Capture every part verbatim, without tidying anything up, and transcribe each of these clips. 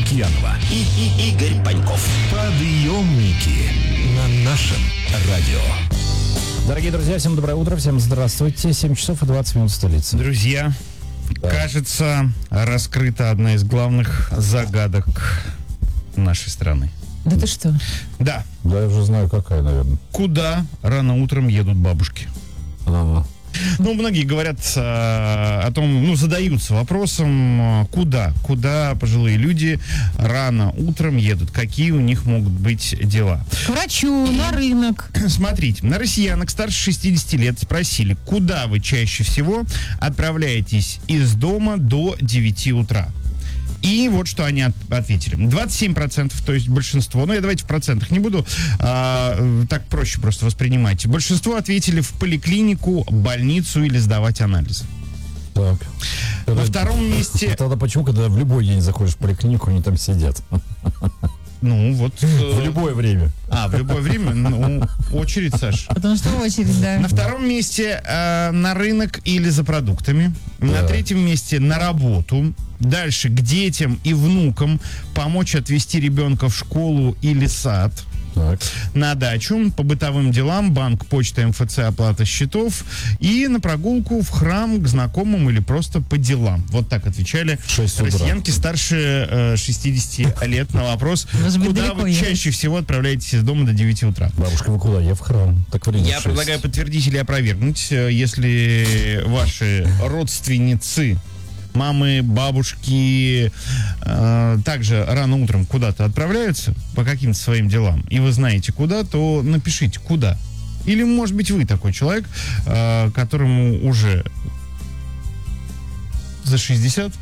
Лукьянова и, и Игорь Паньков. Подъемники на нашем радио. Дорогие друзья, всем доброе утро, всем здравствуйте. семь часов и двадцать минут в столице. Друзья, да. Кажется, раскрыта одна из главных загадок нашей страны. Да ты что? Да. Да, я уже знаю, какая, наверное. Куда рано утром едут бабушки? А-а-а. Ну, многие говорят э, о том, ну, задаются вопросом, куда, куда пожилые люди рано утром едут, какие у них могут быть дела. К врачу, на рынок. Смотрите, на россиянок старше шестидесяти лет спросили, куда вы чаще всего отправляетесь из дома до девяти утра. И вот что они от, ответили. двадцать семь процентов, то есть большинство, ну я давайте в процентах не буду, а, так проще просто воспринимать. Большинство ответили в поликлинику, больницу или сдавать анализы. Так. Во Тогда, втором месте... Тогда почему, когда в любой день заходишь в поликлинику, они там сидят? Ну, вот... В любое время. А, в любое время? Ну, очередь, Саш. Потому что очередь, да. На втором месте э, на рынок или за продуктами. Да. На третьем месте на работу. Дальше к детям и внукам помочь отвезти ребенка в школу или сад. Так. На дачу, по бытовым делам, банк, почта, МФЦ, оплата счетов. И на прогулку в храм к знакомым или просто по делам. Вот так отвечали россиянки старше э, шестидесяти лет на вопрос, куда вы чаще всего отправляетесь из дома до девяти утра. Бабушка, вы куда? Я в храм. Так Я предлагаю подтвердить или опровергнуть, если ваши родственницы, мамы, бабушки э, также рано утром куда-то отправляются по каким-то своим делам, и вы знаете куда, то напишите, куда. Или, может быть, вы такой человек, э, которому уже за шестьдесят,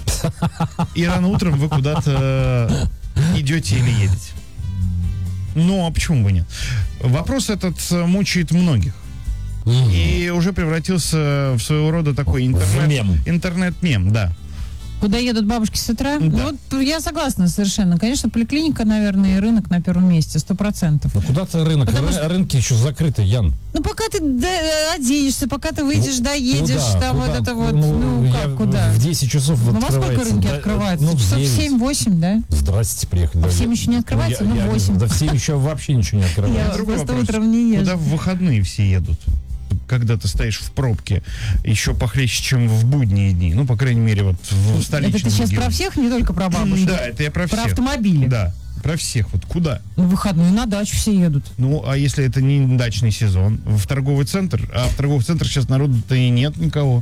и рано утром вы куда-то идете или едете. Ну, а почему бы нет? Вопрос этот мучает многих. Mm-hmm. И уже превратился в своего рода такой интернет, мем. интернет-мем, да. Куда едут бабушки с утра? Да. Вот я согласна совершенно. Конечно, поликлиника, наверное, и рынок на первом месте, сто процентов. Ну куда-то рынок, Ры- что... рынки еще закрыты, Ян. Ну пока ты да, оденешься, пока ты выйдешь, ну, доедешь, ну, да, там куда? Вот это вот, ну, ну как, куда? В десять часов ну, открывается. Ну во сколько рынки да, открываются? Ну, часов семь-восемь, да? Здрасте, приехали. А в семь еще не открывается, ну, ну восемь. Да в семь еще вообще ничего не открывается. Я просто утром не езжу. Куда в выходные все едут? Когда ты стоишь в пробке, еще похлеще, чем в будние дни. Ну, по крайней мере, вот в столичном Это ты сейчас регионе. Про всех, не только про бабушек? Да, это я про, про всех. Про автомобили? Да, про всех. Вот куда? Ну, в выходные на дачу все едут. Ну, а если это не дачный сезон? В торговый центр? А в торговый центр сейчас народу-то и нет никого.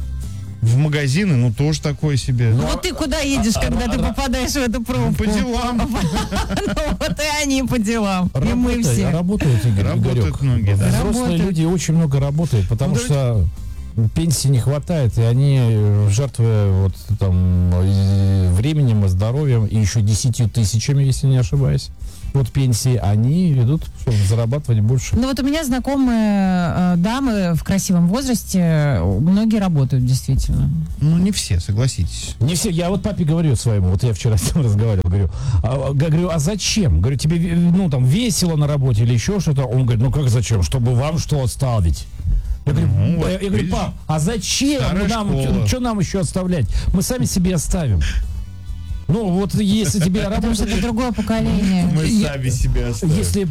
В магазины, ну, тоже такое себе. Ну, вот ты куда едешь, когда ты попадаешь в эту пробку? По делам. Ну, вот и они по делам. И мы все. Работают, Игорь. Работают многие, да. Взрослые люди очень много работают, потому что пенсии не хватает, и они, жертвуя вот там временем и здоровьем, и еще десятью тысячами, если не ошибаюсь, вот пенсии, они идут, чтобы зарабатывать больше. Ну вот у меня знакомые э, дамы в красивом возрасте, многие работают действительно. Ну не все, согласитесь. Не все. Я вот папе говорю своему, вот я вчера с ним разговаривал, говорю, а, говорю, а зачем? Говорю, тебе, ну там, весело на работе или еще что-то? Он говорит, ну как зачем? Чтобы вам что оставить? Я говорю, ну, вот, я, я говорю, пап, а зачем нам, что нам еще оставлять? Мы сами себе оставим. Ну, вот если тебе работать... Потому что это другое поколение. Мы сами себя оставим. Если,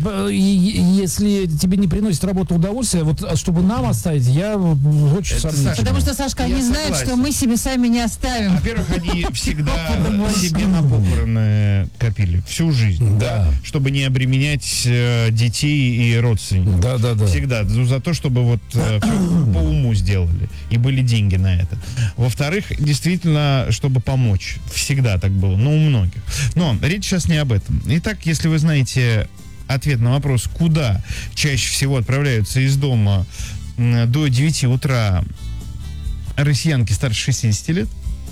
если тебе не приносит работа удовольствие, вот чтобы нам оставить, я очень сомнительно. Потому что, Сашка, они знают, что мы себе сами не оставим. Во-первых, они всегда себе на похороны копили всю жизнь, да, чтобы не обременять детей и родственников. Да, да, да. Всегда. За то, чтобы вот все по уму сделали. И были деньги на это. Во-вторых, действительно, чтобы помочь. Всегда так было. Ну, у многих. Но речь сейчас не об этом. Итак, если вы знаете ответ на вопрос, куда чаще всего отправляются из дома до девяти утра россиянки старше шестидесяти лет,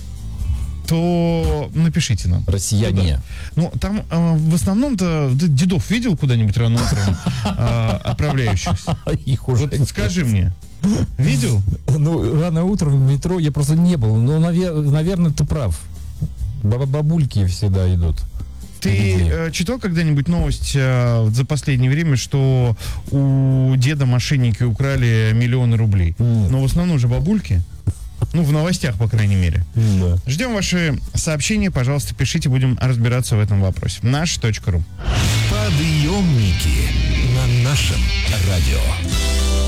то напишите нам. Россияне. Ну, там э, в основном-то ты дедов видел куда-нибудь рано утром э, отправляющихся? Их уже. Вот скажи мне. Видел? Ну, рано утром в метро я просто не был. Но, навер- наверное, ты прав. Бабульки всегда идут. Ты э, читал когда-нибудь новость э, за последнее время, что у деда мошенники украли миллионы рублей? Mm. Но в основном же бабульки. Ну, в новостях, по крайней мере. Да. Ждем ваши сообщения, пожалуйста, пишите, будем разбираться в этом вопросе. наш точка ру. Подъемники на нашем радио.